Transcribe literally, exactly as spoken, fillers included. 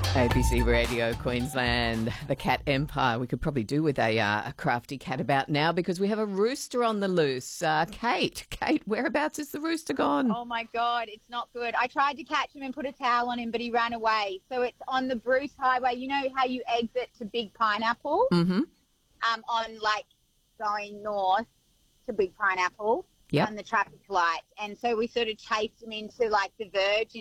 A B C Radio Queensland, the cat empire. We could probably do with a, uh, a crafty cat about now because we have a rooster on the loose. Uh, Kate, Kate, whereabouts is the rooster gone? Oh, my God, it's not good. I tried to catch him and put a towel on him, but he ran away. So it's on the Bruce Highway. You know how you exit to Big Pineapple? Mm-hmm. Um, on, like, going north to Big Pineapple Yep. on the traffic lights. And so we sort of chased him into, like, the verge